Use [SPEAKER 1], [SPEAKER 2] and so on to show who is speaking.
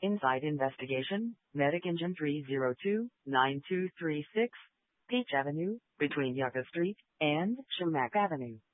[SPEAKER 1] Inside investigation, Medic Engine 302-9236, Peach Avenue, between Yucca Street and Shumack Avenue.